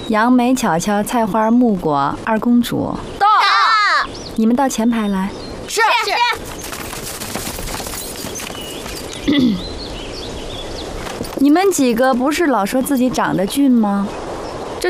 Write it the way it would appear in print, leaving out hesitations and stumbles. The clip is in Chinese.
杨梅、巧巧、菜花、木果、二公主。 到。 你们到前排来。 是。 你们几个不是老说自己长得俊吗？